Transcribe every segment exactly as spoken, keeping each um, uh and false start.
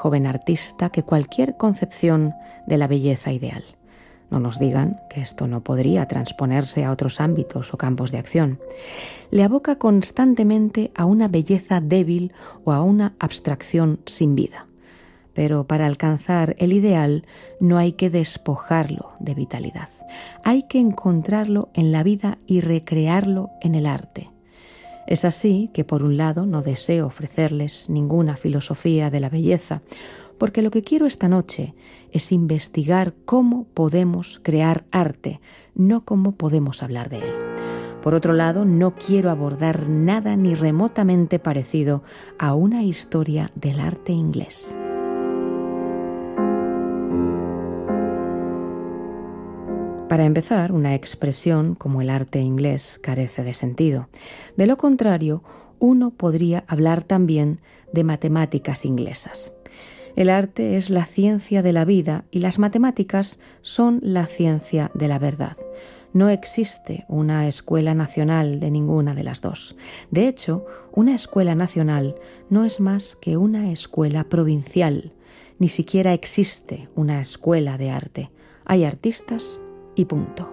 joven artista que cualquier concepción de la belleza ideal. No nos digan que esto no podría transponerse a otros ámbitos o campos de acción. Le aboca constantemente a una belleza débil o a una abstracción sin vida. Pero para alcanzar el ideal no hay que despojarlo de vitalidad. Hay que encontrarlo en la vida y recrearlo en el arte. Es así que, por un lado, no deseo ofrecerles ninguna filosofía de la belleza, porque lo que quiero esta noche es investigar cómo podemos crear arte, no cómo podemos hablar de él. Por otro lado, no quiero abordar nada ni remotamente parecido a una historia del arte inglés. Para empezar, una expresión como el arte inglés carece de sentido. De lo contrario, uno podría hablar también de matemáticas inglesas. El arte es la ciencia de la vida y las matemáticas son la ciencia de la verdad. No existe una escuela nacional de ninguna de las dos. De hecho, una escuela nacional no es más que una escuela provincial. Ni siquiera existe una escuela de arte. Hay artistas y punto.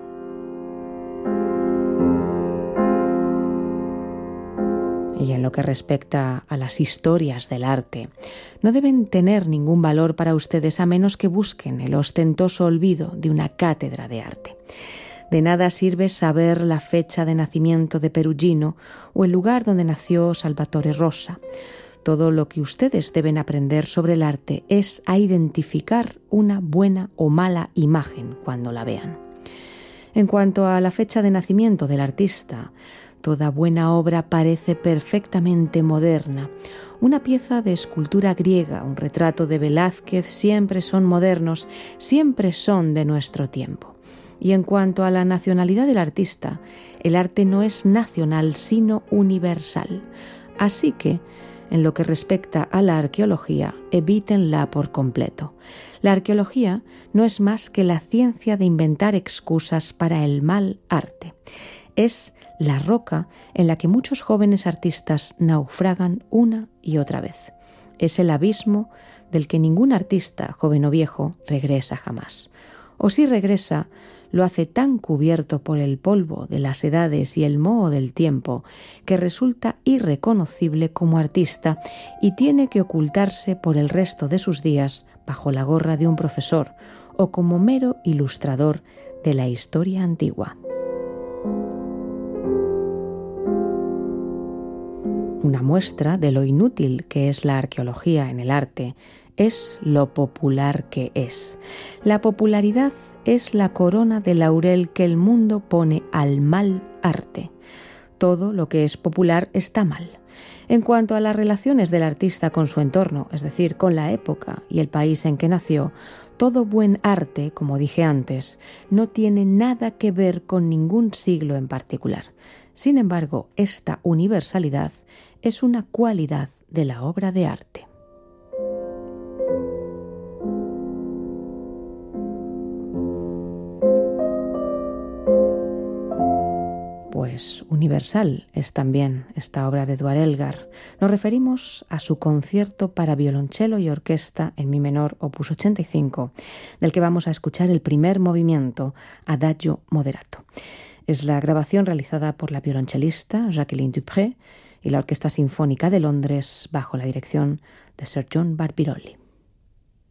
Y en lo que respecta a las historias del arte, no deben tener ningún valor para ustedes a menos que busquen el ostentoso olvido de una cátedra de arte. De nada sirve saber la fecha de nacimiento de Perugino o el lugar donde nació Salvatore Rosa. Todo lo que ustedes deben aprender sobre el arte es a identificar una buena o mala imagen cuando la vean. En cuanto a la fecha de nacimiento del artista, toda buena obra parece perfectamente moderna. Una pieza de escultura griega, un retrato de Velázquez, siempre son modernos, siempre son de nuestro tiempo. Y en cuanto a la nacionalidad del artista, el arte no es nacional, sino universal. Así que, en lo que respecta a la arqueología, evítenla por completo. La arqueología no es más que la ciencia de inventar excusas para el mal arte. Es la roca en la que muchos jóvenes artistas naufragan una y otra vez. Es el abismo del que ningún artista, joven o viejo, regresa jamás. O si regresa, lo hace tan cubierto por el polvo de las edades y el moho del tiempo que resulta irreconocible como artista y tiene que ocultarse por el resto de sus días bajo la gorra de un profesor o como mero ilustrador de la historia antigua. Una muestra de lo inútil que es la arqueología en el arte es lo popular que es. La popularidad es la corona de laurel que el mundo pone al mal arte. Todo lo que es popular está mal. En cuanto a las relaciones del artista con su entorno, es decir, con la época y el país en que nació, todo buen arte, como dije antes, no tiene nada que ver con ningún siglo en particular. Sin embargo, esta universalidad es una cualidad de la obra de arte. Pues universal es también esta obra de Édouard Elgar. Nos referimos a su concierto para violonchelo y orquesta en mi menor opus ochenta y cinco, del que vamos a escuchar el primer movimiento, Adagio moderato. Es la grabación realizada por la violonchelista Jacqueline Dupré y la Orquesta Sinfónica de Londres bajo la dirección de Sir John Barbirolli.